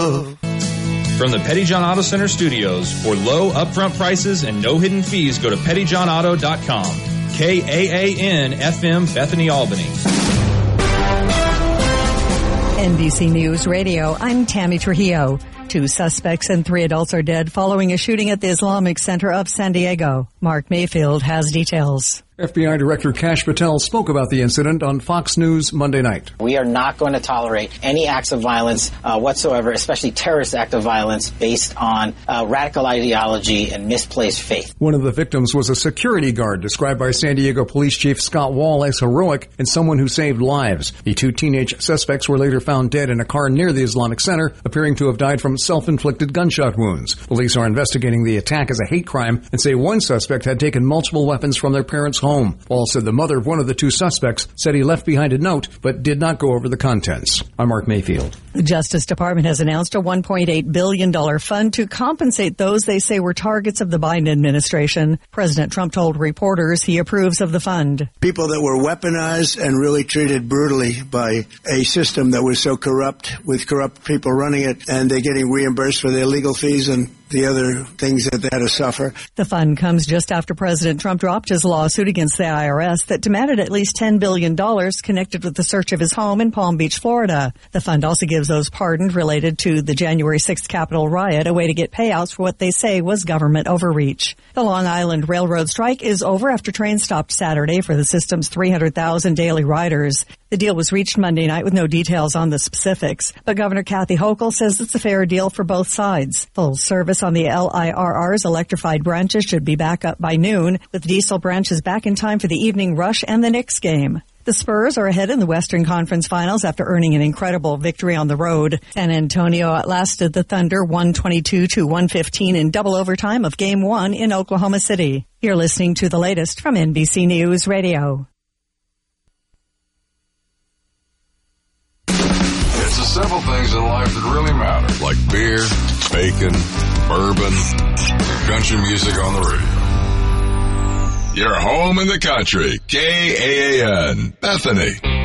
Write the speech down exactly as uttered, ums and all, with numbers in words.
From the Pettyjohn Auto Center studios, for low upfront prices and no hidden fees, go to pettyjohn auto dot com. K A A N F M, Bethany, Albany. N B C News Radio, I'm Tammy Trujillo. Two suspects and three adults are dead following a shooting at the Islamic Center of San Diego. Mark Mayfield has details. F B I Director Kash Patel spoke about the incident on Fox News Monday night. We are not going to tolerate any acts of violence uh, whatsoever, especially terrorist act of violence based on uh, radical ideology and misplaced faith. One of the victims was a security guard described by San Diego Police Chief Scott Wall as heroic and someone who saved lives. The two teenage suspects were later found dead in a car near the Islamic Center, appearing to have died from self-inflicted gunshot wounds. Police are investigating the attack as a hate crime and say one suspect had taken multiple weapons from their parents' home. Wall said the mother of one of the two suspects said he left behind a note but did not go over the contents. I'm Mark Mayfield. The Justice Department has announced a one point eight billion dollars fund to compensate those they say were targets of the Biden administration. President Trump told reporters he approves of the fund. People that were weaponized and really treated brutally by a system that was so corrupt, with corrupt people running it, and they're getting reimbursed for their legal fees and the other things that they had to suffer. The fund comes just after President Trump dropped his lawsuit against the I R S that demanded at least ten billion dollars connected with the search of his home in Palm Beach, Florida. The fund also gives those pardoned related to the January sixth Capitol riot a way to get payouts for what they say was government overreach. The Long Island Railroad strike is over after trains stopped Saturday for the system's three hundred thousand daily riders. The deal was reached Monday night with no details on the specifics, but Governor Kathy Hochul says it's a fair deal for both sides. Full service on the L I R R's electrified branches should be back up by noon, with diesel branches back in time for the evening rush and the Knicks game. The Spurs are ahead in the Western Conference Finals after earning an incredible victory on the road. San Antonio outlasted the Thunder one twenty-two to one fifteen in double overtime of Game one in Oklahoma City. You're listening to the latest from N B C News Radio. It's the simple things in life that really matter, like beer, bacon, bourbon, country music on the radio. You're home in the country. K A A N, Bethany.